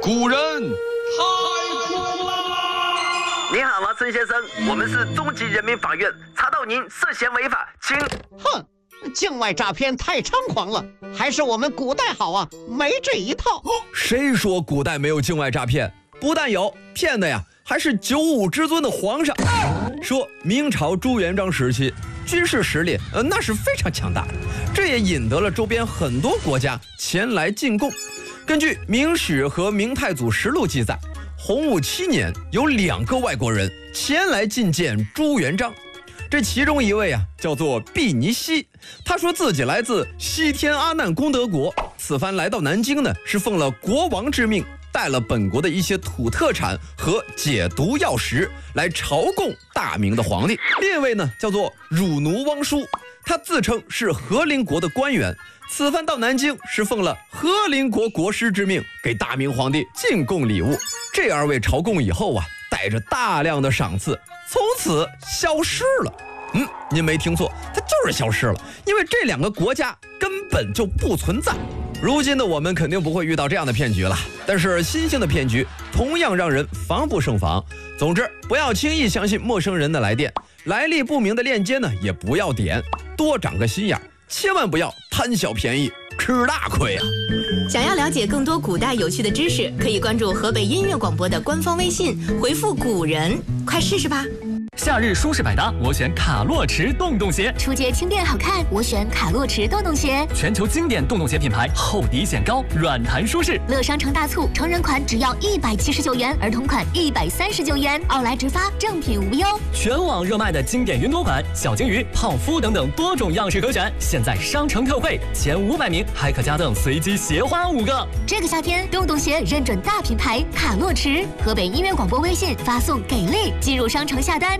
古人太酷了！ 您好啊，孙先生，我们是中级人民法院，查到您涉嫌违法，请。 哼，境外诈骗太猖狂了，还是我们古代好啊，没这一套。 谁说古代没有境外诈骗？不但有，骗的呀还是九五之尊的皇上。说明朝朱元璋时期，军事实力那是非常强大的，这也引得了周边很多国家前来进贡。根据《明史》和《明太祖实录》记载，洪武7年有2个外国人前来觐见朱元璋。这其中一位啊，叫做毕尼西，他说自己来自西天阿难功德国，此番来到南京呢，是奉了国王之命，带了本国的一些土特产和解毒药食来朝贡大明的皇帝。另一位呢，叫做汝奴汪叔，他自称是和林国的官员，此番到南京是奉了和林国国师之命，给大明皇帝进贡礼物。这2位朝贡以后啊，带着大量的赏赐，从此消失了。您没听错，它就是消失了，因为这2个国家根本就不存在。如今的我们肯定不会遇到这样的骗局了，但是新兴的骗局同样让人防不胜防。总之，不要轻易相信陌生人的来电，来历不明的链接呢也不要点，多长个心眼，千万不要贪小便宜吃大亏啊！ 想要了解更多古代有趣的知识，可以关注河北音乐广播的官方微信，回复古人，快试试吧。 夏日舒适百搭，我选卡洛驰洞洞鞋。 初阶轻便好看，我选卡洛驰洞洞鞋。 全球经典洞洞鞋品牌，厚底显高，软弹舒适。 乐商城大促，成人款只要179元，儿童款139元，奥莱直发，正品无忧。 全网热卖的经典云朵款、小金鱼、泡芙等等多种样式可选，现在商城特惠，前500名还可加赠随机鞋花5个。 这个夏天，洞洞鞋认准大品牌卡洛驰。河北音乐广播微信发送给力，进入商城下单。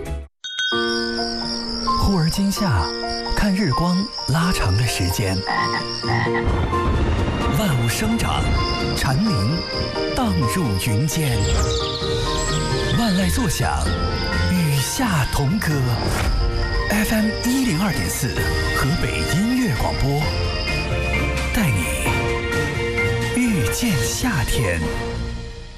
忽而今夏，看日光拉长了时间，万物生长，蝉鸣荡入云间，万籁作响，与夏同歌。FM 102.4，河北音乐广播，带你遇见夏天。